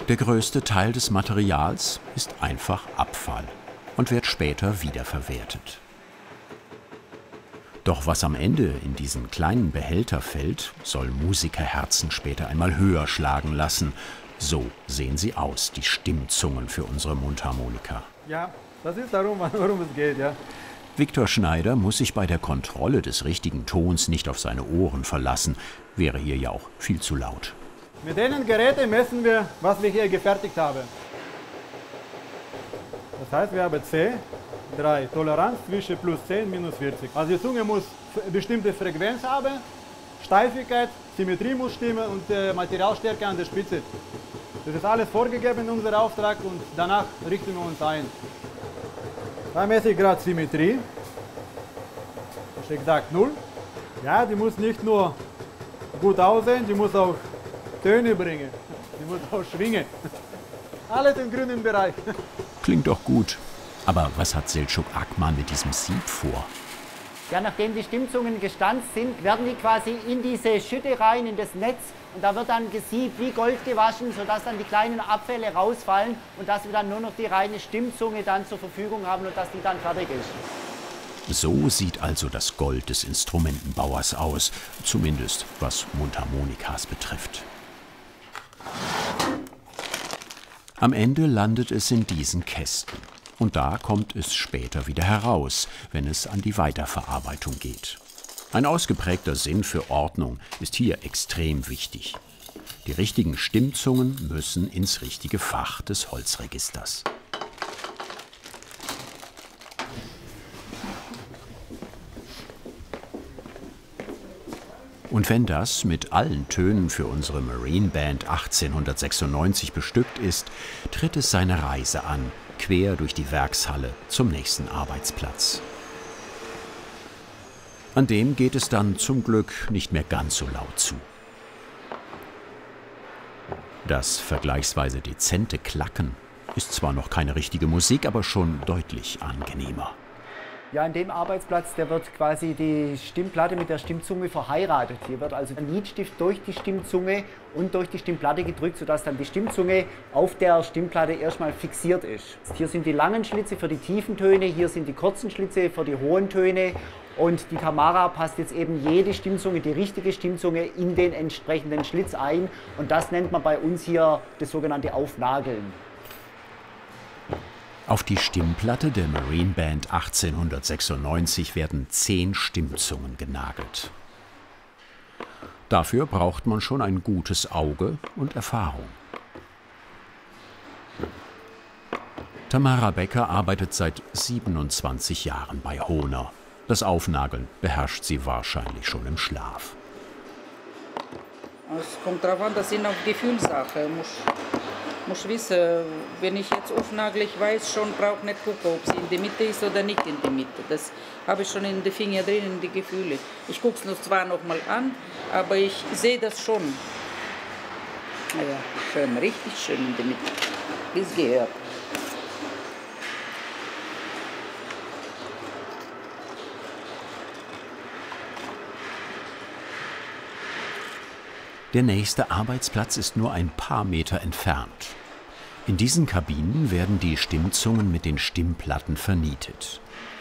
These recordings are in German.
Der größte Teil des Materials ist einfach Abfall und wird später wiederverwertet. Doch was am Ende in diesen kleinen Behälter fällt, soll Musikerherzen später einmal höher schlagen lassen. So sehen sie aus, die Stimmzungen für unsere Mundharmonika. Ja, das ist darum, worum es geht, ja. Viktor Schneider muss sich bei der Kontrolle des richtigen Tons nicht auf seine Ohren verlassen, wäre hier ja auch viel zu laut. Mit diesen Geräten messen wir, was wir hier gefertigt haben. Das heißt, wir haben C3, Toleranz zwischen plus 10 minus 40. Also die Zunge muss eine bestimmte Frequenz haben, Steifigkeit, Symmetrie muss stimmen und Materialstärke an der Spitze. Das ist alles vorgegeben in unserem Auftrag und danach richten wir uns ein. Da messe ich gerade Symmetrie. Das ist exakt 0. Ja, die muss nicht nur gut aussehen, die muss auch Töne bringen. Die muss auch schwingen. Alles im grünen Bereich. Klingt doch gut. Aber was hat Selçuk Akman mit diesem Sieb vor? Ja, nachdem die Stimmzungen gestanzt sind, werden die quasi in diese Schütte rein, in das Netz. Und da wird dann gesiebt, wie Gold gewaschen, sodass dann die kleinen Abfälle rausfallen und dass wir dann nur noch die reine Stimmzunge dann zur Verfügung haben und dass die dann fertig ist. So sieht also das Gold des Instrumentenbauers aus, zumindest was Mundharmonikas betrifft. Am Ende landet es in diesen Kästen. Und da kommt es später wieder heraus, wenn es an die Weiterverarbeitung geht. Ein ausgeprägter Sinn für Ordnung ist hier extrem wichtig. Die richtigen Stimmzungen müssen ins richtige Fach des Holzregisters. Und wenn das mit allen Tönen für unsere Marine Band 1896 bestückt ist, tritt es seine Reise an, quer durch die Werkshalle zum nächsten Arbeitsplatz. An dem geht es dann zum Glück nicht mehr ganz so laut zu. Das vergleichsweise dezente Klacken ist zwar noch keine richtige Musik, aber schon deutlich angenehmer. Ja, an dem Arbeitsplatz, der wird quasi die Stimmplatte mit der Stimmzunge verheiratet. Hier wird also ein Lidstift durch die Stimmzunge und durch die Stimmplatte gedrückt, sodass dann die Stimmzunge auf der Stimmplatte erstmal fixiert ist. Hier sind die langen Schlitze für die tiefen Töne, hier sind die kurzen Schlitze für die hohen Töne. Und die Tamara passt jetzt eben jede Stimmzunge, die richtige Stimmzunge, in den entsprechenden Schlitz ein. Und das nennt man bei uns hier das sogenannte Aufnageln. Auf die Stimmplatte der Marine Band 1896 werden 10 Stimmzungen genagelt. Dafür braucht man schon ein gutes Auge und Erfahrung. Tamara Becker arbeitet seit 27 Jahren bei Hohner. Das Aufnageln beherrscht sie wahrscheinlich schon im Schlaf. Es kommt darauf an, das sind auch Gefühlssache. Muss wissen, wenn ich jetzt aufnagle, ich weiß schon, brauche nicht gucken, ob sie in der Mitte ist oder nicht in der Mitte. Das habe ich schon in den Fingern drin, in die Gefühle. Ich gucke es nur zwar noch mal an, aber ich sehe das schon. Naja, schön, richtig schön in der Mitte. Wie es gehört. Der nächste Arbeitsplatz ist nur ein paar Meter entfernt. In diesen Kabinen werden die Stimmzungen mit den Stimmplatten vernietet.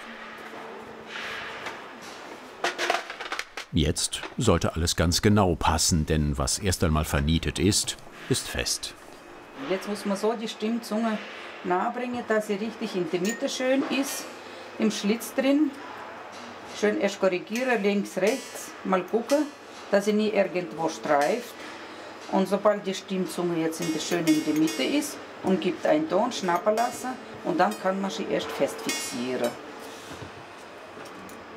Jetzt sollte alles ganz genau passen, denn was erst einmal vernietet ist, ist fest. Jetzt muss man so die Stimmzunge nahebringen, dass sie richtig in der Mitte schön ist, im Schlitz drin. Schön erst korrigieren, links, rechts, mal gucken, dass sie nie irgendwo streift. Und sobald die Stimmzunge jetzt schön in der Mitte ist und gibt einen Ton, schnappen lassen und dann kann man sie erst fest fixieren.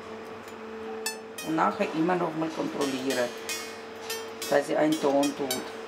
Und nachher immer noch mal kontrollieren, dass sie einen Ton tut.